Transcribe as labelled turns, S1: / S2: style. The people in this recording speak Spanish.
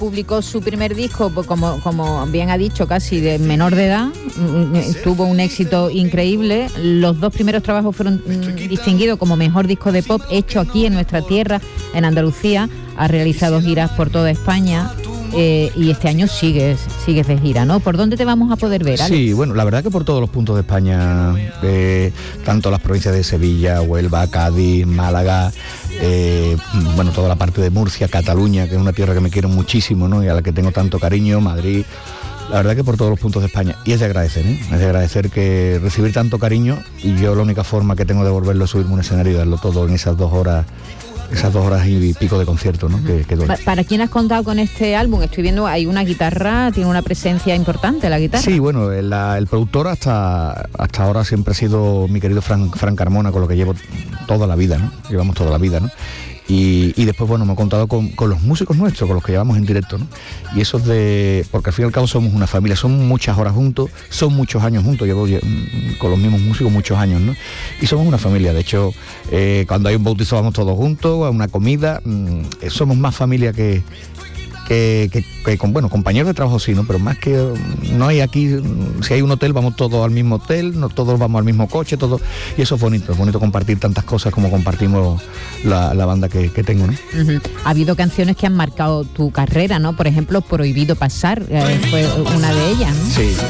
S1: publicó su primer disco, pues como bien ha dicho, casi de menor de edad. Tuvo un éxito increíble. Los 2 primeros trabajos fueron distinguidos como mejor disco de pop hecho aquí en nuestra tierra, en Andalucía. Ha realizado giras por toda España. Y este año sigues de gira, ¿no? ¿Por dónde te vamos a poder ver, Alex?
S2: Sí, bueno, la verdad que por todos los puntos de España, tanto las provincias de Sevilla, Huelva, Cádiz, Málaga, bueno, toda la parte de Murcia, Cataluña, que es una tierra que me quiero muchísimo, ¿no? Y a la que tengo tanto cariño, Madrid, la verdad que por todos los puntos de España. Y es de agradecer, ¿eh? Es de agradecer que recibir tanto cariño, y yo la única forma que tengo de devolverlo es subirme a un escenario y darlo todo en esas 2 horas. Esas 2 horas y pico de concierto, ¿no? Que doy.
S1: ¿Para quién has contado con este álbum? Estoy viendo, hay una guitarra, tiene una presencia importante la guitarra.
S2: Sí, bueno, el productor hasta ahora siempre ha sido mi querido Fran Carmona, con lo que llevo toda la vida, ¿no? Llevamos toda la vida, ¿no? Y después, bueno, me he contado con los músicos nuestros, con los que llevamos en directo, ¿no? Y eso es porque al fin y al cabo somos una familia, son muchas horas juntos, son muchos años juntos, llevo con los mismos músicos muchos años, ¿no? Y somos una familia, de hecho, cuando hay un bautizo vamos todos juntos, a una comida, somos más familia que con, bueno, compañeros de trabajo sí, ¿no? Pero más que no hay aquí, si hay un hotel vamos todos al mismo hotel, no todos vamos al mismo coche, todo, y eso es bonito compartir tantas cosas como compartimos la banda que tengo, ¿no?
S1: Uh-huh. Ha habido canciones que han marcado tu carrera, ¿no? Por ejemplo, Prohibido Pasar, fue una de ellas, ¿no?
S2: Sí,